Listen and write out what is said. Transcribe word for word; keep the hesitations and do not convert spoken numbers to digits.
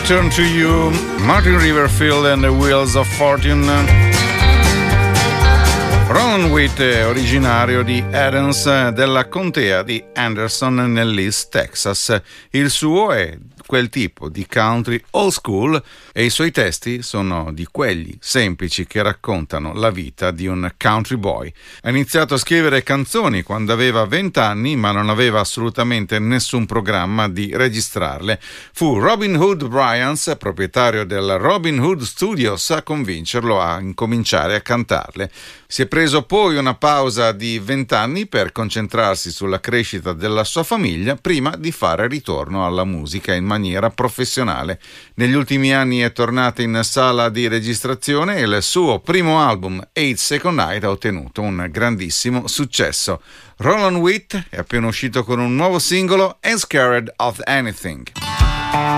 Return to You, Martin Riverfield and the Wheels of Fortune. Roland Witt è originario di Adams, della contea di Anderson nell'East Texas. Il suo è quel tipo di country old school e i suoi testi sono di quelli semplici che raccontano la vita di un country boy. Ha iniziato a scrivere canzoni quando aveva venti anni, ma non aveva assolutamente nessun programma di registrarle. Fu Robin Hood Bryans, proprietario del Robin Hood Studios, a convincerlo a incominciare a cantarle. Si è preso poi una pausa di venti anni per concentrarsi sulla crescita della sua famiglia prima di fare ritorno alla musica in maniera professionale. Negli ultimi anni è tornato in sala di registrazione e il suo primo album, Eight Second Night, ha ottenuto un grandissimo successo. Roland Witt è appena uscito con un nuovo singolo, Ain't Scared of Anything.